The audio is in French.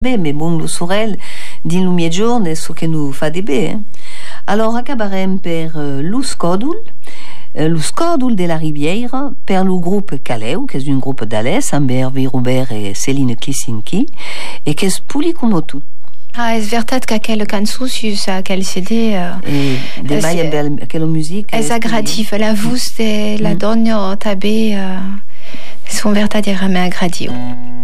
Beh, mais bon, lo sorel, din lo mie giorni, so che nu fa de bé. Alors, acabarem per lo scodul de la Riviera, per lo groupe Caleu, che è un gruppo d'Alès, amb Hervé Robert e Céline Klisinski, e che è puli come tutto. Ah, es vertat ca quel cansus a quel CD de mai amb quella musica es agradiv la voix de la donna tabé son vertat era me agradio.